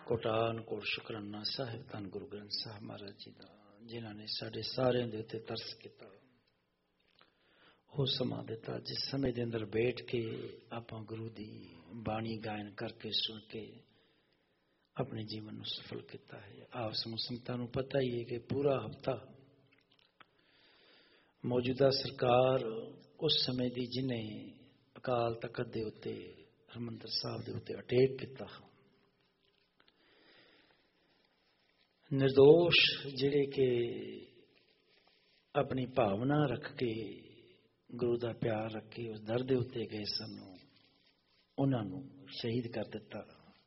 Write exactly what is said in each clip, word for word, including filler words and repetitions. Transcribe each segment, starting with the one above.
ਕੋਟਾਨ ਕੋਟ ਸ਼ੁਕਰਾਨਾ ਸਾਹਿਬ ਧੰਨ ਗੁਰੂ ਗ੍ਰੰਥ ਸਾਹਿਬ ਮਹਾਰਾਜ ਜੀ ਦਾ, ਜਿਨ੍ਹਾਂ ਨੇ ਸਾਡੇ ਸਾਰਿਆਂ ਦੇ ਉੱਤੇ ਤਰਸ ਕੀਤਾ। ਉਹ ਸਮਾਂ ਦਿੱਤਾ ਜਿਸ ਸਮੇਂ ਦੇ ਅੰਦਰ ਬੈਠ ਕੇ ਆਪਾਂ ਗੁਰੂ ਦੀ ਬਾਣੀ ਗਾਇਨ ਕਰਕੇ ਸੁਣ ਕੇ ਆਪਣੇ ਜੀਵਨ ਨੂੰ ਸਫਲ ਕੀਤਾ ਹੈ। ਆਪ ਸਮੂਹ ਸੰਗਤਾਂ ਨੂੰ ਪਤਾ ਹੀ ਹੈ ਕਿ ਪੂਰਾ ਹਫ਼ਤਾ ਮੌਜੂਦਾ ਸਰਕਾਰ ਉਸ ਸਮੇਂ ਦੀ ਜਿਹਨੇ ਅਕਾਲ ਤਖਤ ਦੇ ਉੱਤੇ ਹਰਿਮੰਦਰ ਸਾਹਿਬ ਦੇ ਉੱਤੇ ਅਟੈਕ ਕੀਤਾ, ਨਿਰਦੋਸ਼ ਜਿਹੜੇ ਕਿ ਆਪਣੀ ਭਾਵਨਾ ਰੱਖ ਕੇ ਗੁਰੂ ਦਾ ਪਿਆਰ ਰੱਖ ਕੇ ਉਸ ਦਰ ਦੇ ਉੱਤੇ ਗਏ ਸਨ, ਉਹਨਾਂ ਨੂੰ ਸ਼ਹੀਦ ਕਰ ਦਿੱਤਾ।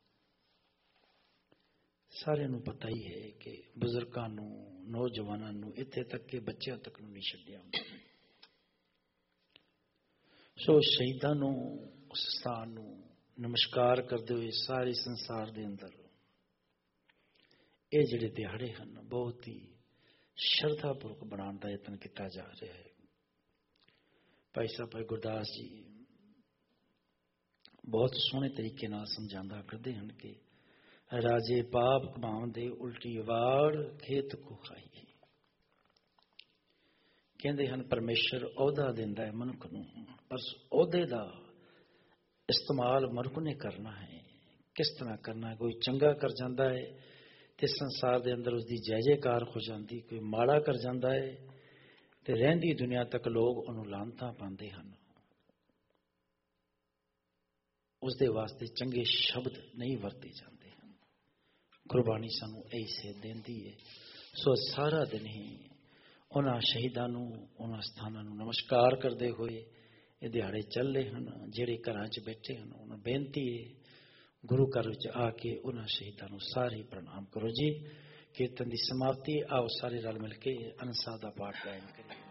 ਸਾਰਿਆਂ ਨੂੰ ਪਤਾ ਹੀ ਹੈ ਕਿ ਬਜ਼ੁਰਗਾਂ ਨੂੰ, ਨੌਜਵਾਨਾਂ ਨੂੰ, ਇੱਥੇ ਤੱਕ ਕਿ ਬੱਚਿਆਂ ਤੱਕ ਨੂੰ ਨਹੀਂ ਛੱਡਿਆ। ਸੋ ਸ਼ਹੀਦਾਂ ਨੂੰ, ਉਸ ਸਥਾਨ ਨੂੰ ਨਮਸਕਾਰ ਕਰਦੇ ਹੋਏ ਸਾਰੇ ਸੰਸਾਰ ਦੇ ਅੰਦਰ ਇਹ ਜਿਹੜੇ ਦਿਹਾੜੇ ਹਨ ਬਹੁਤ ਹੀ ਸ਼ਰਧਾਪੂਰਵਕ ਬਣਾਉਣ ਦਾ ਯਤਨ ਕੀਤਾ ਜਾ ਰਿਹਾ ਹੈ। ਭਾਈ ਸਾਹਿਬ ਭਾਈ ਗੁਰਦਾਸ ਜੀ ਬਹੁਤ ਸੋਹਣੇ ਤਰੀਕੇ ਨਾਲ ਸਮਝਾਉਂਦਾ ਕਰਦੇ ਹਨ ਕਿ ਰਾਜੇ ਪਾਪ ਕਮਾਉਂਦੇ ਉਲਟੀ ਵਾੜ ਖੇਤ ਕੋ ਖਾਈ। ਕਹਿੰਦੇ ਹਨ ਪਰਮੇਸ਼ਰ ਅਹੁਦਾ ਦਿੰਦਾ ਹੈ ਮਨੁੱਖ ਨੂੰ, ਪਰ ਅਹੁਦੇ ਦਾ ਇਸਤੇਮਾਲ ਮਨੁੱਖ ਨੇ ਕਰਨਾ ਹੈ। ਕਿਸ ਤਰ੍ਹਾਂ ਕਰਨਾ? ਕੋਈ ਚੰਗਾ ਕਰ ਜਾਂਦਾ ਹੈ ਤੇ ਸੰਸਾਰ ਦੇ ਅੰਦਰ ਉਸਦੀ ਜੈ ਜੈਕਾਰ ਹੋ ਜਾਂਦੀ, ਕੋਈ ਮਾੜਾ ਕਰ ਜਾਂਦਾ ਹੈ ਤੇ ਰਹਿੰਦੀ ਦੁਨੀਆ ਤੱਕ ਲੋਕ ਉਹਨੂੰ ਲਾਹਨਤਾਂ ਪਾਉਂਦੇ ਹਨ। ਉਸਦੇ ਵਾਸਤੇ ਚੰਗੇ ਸ਼ਬਦ ਨਹੀਂ ਵਰਤੇ ਜਾਂਦੇ ਹਨ। ਗੁਰਬਾਣੀ ਸਾਨੂੰ ਇਹ ਸੇਧ ਦਿੰਦੀ ਹੈ। ਸੋ ਸਾਰਾ ਦਿਨ ਹੀ ਉਹਨਾਂ ਸ਼ਹੀਦਾਂ ਨੂੰ, ਉਹਨਾਂ ਸਥਾਨਾਂ ਨੂੰ ਨਮਸਕਾਰ ਕਰਦੇ ਹੋਏ ਇਹ ਦਿਹਾੜੇ ਚੱਲ ਰਹੇ ਹਨ। ਜਿਹੜੇ ਘਰਾਂ 'ਚ ਬੈਠੇ ਹਨ ਉਹਨਾਂ ਬੇਨਤੀ ਹੈ ਗੁਰੂ ਘਰ ਵਿੱਚ ਆ ਕੇ ਉਹਨਾਂ ਸ਼ਹੀਦਾਂ ਨੂੰ ਸਾਰੇ ਪ੍ਰਣਾਮ ਕਰੋ ਜੀ। ਕੀਰਤਨ ਦੀ ਸਮਾਪਤੀ, ਆਓ ਸਾਰੇ ਰਲ ਮਿਲ ਕੇ ਅਨਸਾ ਦਾ ਪਾਠ ਗਾਇਨ ਕਰੀਏ।